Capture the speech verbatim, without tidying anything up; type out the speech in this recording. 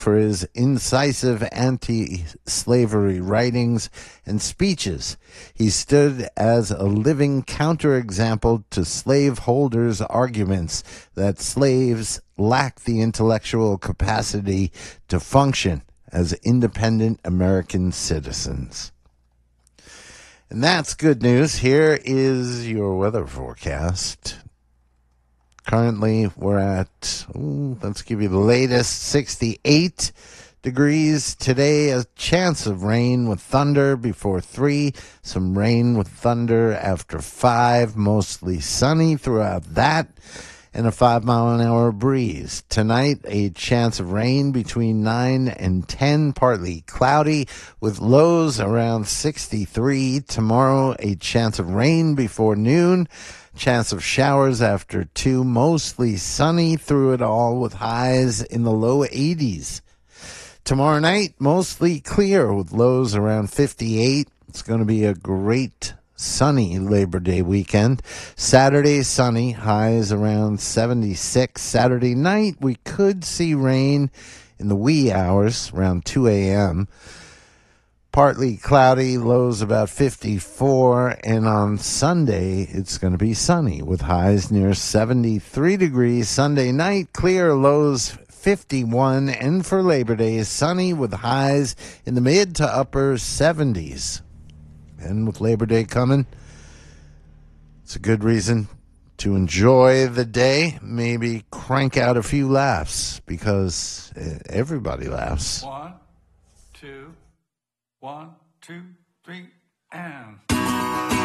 for his incisive anti-slavery writings and speeches. He stood as a living counterexample to slaveholders' arguments that slaves lacked the intellectual capacity to function as independent American citizens. And that's good news. Here is your weather forecast. Currently, we're at, ooh, let's give you the latest, sixty-eight degrees. Today, a chance of rain with thunder before three. Some rain with thunder after five. Mostly sunny throughout that. And a five mile an hour breeze. Tonight, a chance of rain between nine and ten, partly cloudy with lows around sixty-three. Tomorrow, a chance of rain before noon. Chance of showers after two, mostly sunny through it all with highs in the low eighties. Tomorrow night, mostly clear with lows around fifty-eight. It's going to be a great sunny Labor Day weekend. Saturday, sunny, highs around seventy-six. Saturday night, we could see rain in the wee hours, around two a.m., partly cloudy, lows about fifty-four, and on Sunday, it's going to be sunny with highs near seventy-three degrees. Sunday night, clear, lows fifty-one, and for Labor Day, sunny with highs in the mid to upper seventies. And with Labor Day coming, it's a good reason to enjoy the day, maybe crank out a few laughs, because everybody laughs. One, two, one, two, three, and...